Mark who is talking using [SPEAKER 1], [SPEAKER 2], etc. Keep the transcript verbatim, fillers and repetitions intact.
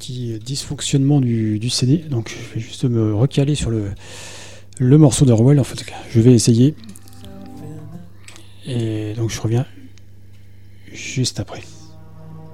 [SPEAKER 1] petit dysfonctionnement du, du C D. Donc je vais juste me recaler sur le, le morceau d'Orwell. En fait, je vais essayer. Et donc je reviens juste après.